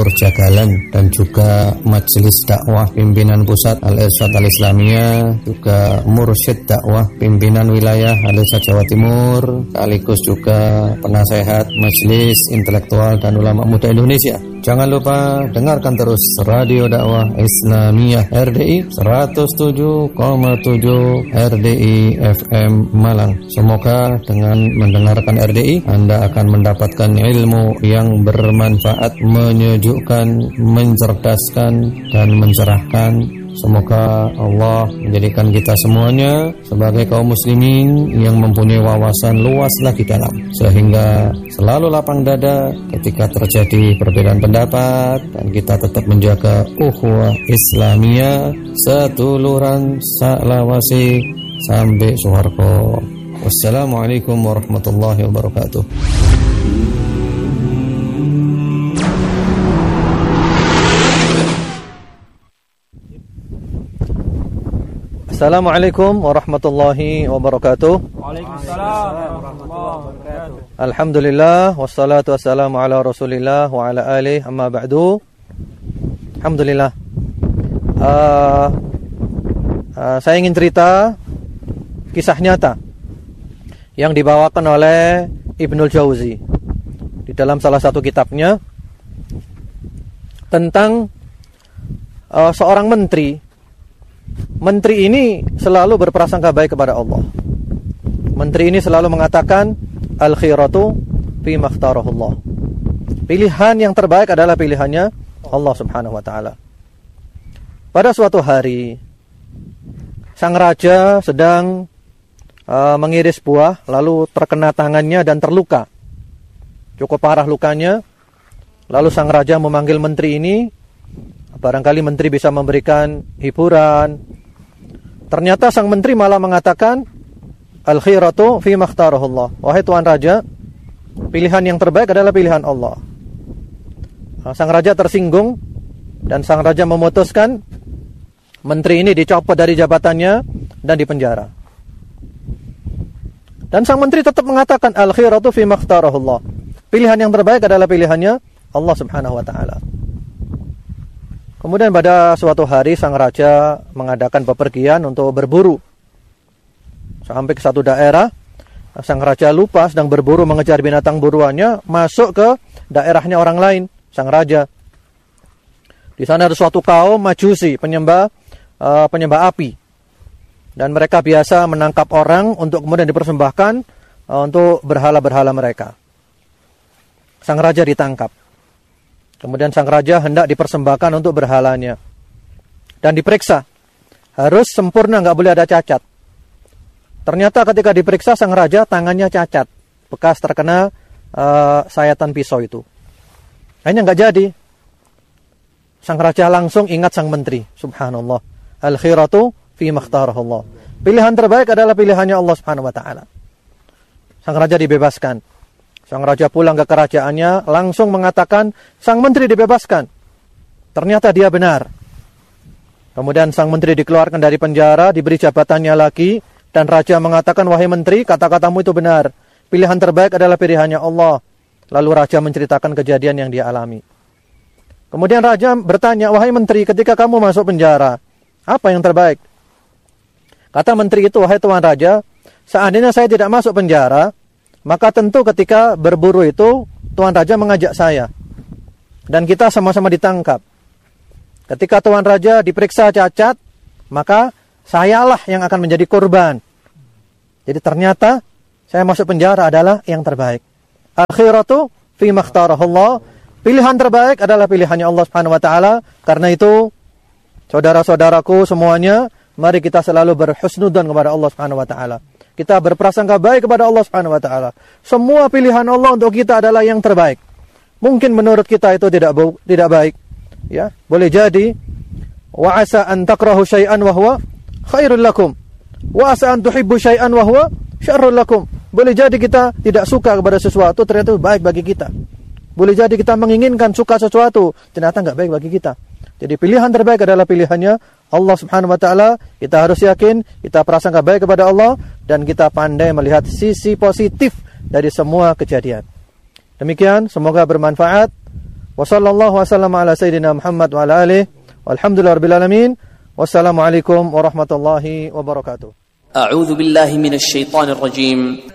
Jagalan dan juga Majelis Dakwah Pimpinan Pusat Al-Irsyad Al-Islamiyah, juga Mursyid Dakwah Pimpinan Wilayah Al-Irsyad Jawa Timur, sekaligus juga penasehat Majelis Intelektual dan Ulama Muda Indonesia. Jangan lupa dengarkan terus Radio Dakwah Islamiyah RDI 107,7 RDI FM Malang. Semoga dengan mendengarkan RDI Anda akan mendapatkan ilmu yang bermanfaat, menyejukkan, mencerdaskan, dan mencerahkan. Semoga Allah menjadikan kita semuanya sebagai kaum muslimin yang mempunyai wawasan luas lagi dalam, sehingga selalu lapang dada ketika terjadi perbedaan pendapat, dan kita tetap menjaga ukhuwah Islamiyah seduluran saklawase sampai suwarga. Wassalamualaikum warahmatullahi wabarakatuh. Assalamualaikum warahmatullahi wabarakatuh. Waalaikumsalam warahmatullahi wabarakatuh. Alhamdulillah wassalatu wassalamu ala Rasulillah wa ala alihi amma ba'du. Alhamdulillah. Saya ingin cerita kisah nyata yang dibawakan oleh Ibnul Jauzi di dalam salah satu kitabnya tentang seorang menteri. Menteri ini selalu berprasangka baik kepada Allah. Menteri ini selalu mengatakan al-khiratu fi makhtarahullah. Pilihan yang terbaik adalah pilihannya Allah Subhanahu wa taala. Pada suatu hari sang raja sedang mengiris buah, lalu terkena tangannya dan terluka. Cukup parah lukanya. Lalu sang raja memanggil menteri ini. Barangkali menteri bisa memberikan hiburan. Ternyata sang menteri malah mengatakan al-khiratu fi makhtarahullah. Wahai Tuan Raja, pilihan yang terbaik adalah pilihan Allah. Sang raja tersinggung dan sang raja memutuskan menteri ini dicopot dari jabatannya dan dipenjara. Dan sang menteri tetap mengatakan al-khiratu fi makhtarahullah. Pilihan yang terbaik adalah pilihannya Allah Subhanahu wa taala. Kemudian pada suatu hari sang raja mengadakan bepergian untuk berburu. Sampai ke satu daerah, sang raja lupa sedang berburu mengejar binatang buruannya, masuk ke daerahnya orang lain, sang raja. Di sana ada suatu kaum Majusi, penyembah api. Dan mereka biasa menangkap orang untuk kemudian dipersembahkan untuk berhala-berhala mereka. Sang raja ditangkap. Kemudian sang raja hendak dipersembahkan untuk berhalanya. Dan diperiksa. Harus sempurna, nggak boleh ada cacat. Ternyata ketika diperiksa sang raja tangannya cacat. Bekas terkena sayatan pisau itu. Akhirnya nggak jadi. Sang raja langsung ingat sang menteri. Subhanallah. Al-khiratu fi makhtarahullah. Pilihan terbaik adalah pilihannya Allah Subhanahu wa taala. Sang raja dibebaskan. Sang raja pulang ke kerajaannya, langsung mengatakan sang menteri dibebaskan. Ternyata dia benar. Kemudian sang menteri dikeluarkan dari penjara, diberi jabatannya lagi, dan raja mengatakan, wahai menteri, kata-katamu itu benar. Pilihan terbaik adalah pilihannya Allah. Lalu raja menceritakan kejadian yang dia alami. Kemudian raja bertanya, wahai menteri, ketika kamu masuk penjara, apa yang terbaik? Kata menteri itu, wahai tuan raja, seandainya saya tidak masuk penjara, maka tentu ketika berburu itu Tuan Raja mengajak saya dan kita sama-sama ditangkap. Ketika Tuan Raja diperiksa cacat, maka sayalah yang akan menjadi korban. Jadi ternyata saya masuk penjara adalah yang terbaik. Al-khiratu fi makhtarahullah. Pilihan terbaik adalah pilihannya Allah Subhanahu wa taala. Karena itu saudara-saudaraku semuanya, mari kita selalu berhusnudzon kepada Allah Subhanahu wa taala. Kita berprasangka baik kepada Allah Subhanahu wa taala. Semua pilihan Allah untuk kita adalah yang terbaik. Mungkin menurut kita itu tidak baik, ya. Boleh jadi wa asa an takrahu syai'an wa huwa khairul lakum. Wa asa an tuhibbu syai'an wa huwa syarrul lakum. Boleh jadi kita tidak suka kepada sesuatu, ternyata baik bagi kita. Boleh jadi kita menginginkan suka sesuatu, ternyata enggak baik bagi kita. Jadi pilihan terbaik adalah pilihannya Allah Subhanahu wa taala. Kita harus yakin, kita prasangka baik kepada Allah, dan kita pandai melihat sisi positif dari semua kejadian. Demikian, semoga bermanfaat. Wa sallallahu wasallam ala sayyidina Muhammad wa ala alihi walhamdulillahirabbil alamin. Wassalamualaikum warahmatullahi wabarakatuh. A'udzu billahi minasy syaithanir rajim.